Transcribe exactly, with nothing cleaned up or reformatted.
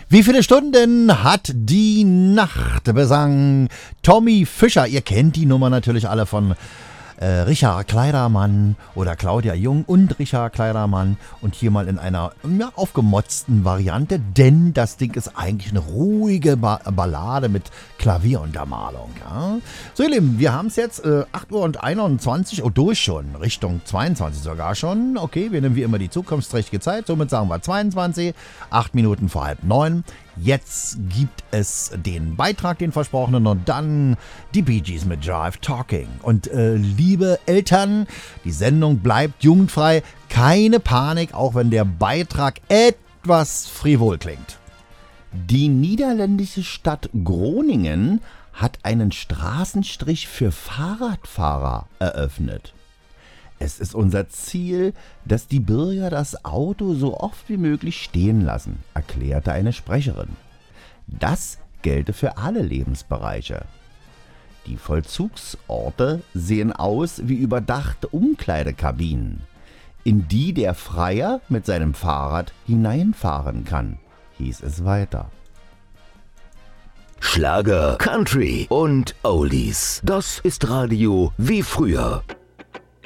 Wie viele Stunden hat die Nacht besang Tommy Fischer? Ihr kennt die Nummer natürlich alle von äh, Richard Kleidermann oder Claudia Jung und Richard Kleidermann. Und hier mal in einer ja, aufgemotzten Variante, denn das Ding ist eigentlich eine ruhige ba- Ballade mit Klavieruntermalung. Ja? So ihr Lieben, wir haben es jetzt äh, acht Uhr und einundzwanzig, oh durch schon, Richtung zweiundzwanzig sogar schon. Okay, wir nehmen wie immer die zukunftsträchtige Zeit, somit sagen wir zweiundzwanzig, acht Minuten vor halb neun. Jetzt gibt es den Beitrag, den versprochenen, und dann die Bee Gees mit Drive Talking. Und äh, liebe Eltern, die Sendung bleibt jugendfrei. Keine Panik, auch wenn der Beitrag etwas frivol klingt. Die niederländische Stadt Groningen hat einen Straßenstrich für Fahrradfahrer eröffnet. Es ist unser Ziel, dass die Bürger das Auto so oft wie möglich stehen lassen, erklärte eine Sprecherin. Das gelte für alle Lebensbereiche. Die Vollzugsorte sehen aus wie überdachte Umkleidekabinen, in die der Freier mit seinem Fahrrad hineinfahren kann, hieß es weiter. Schlager, Country und Oldies. Das ist Radio wie früher.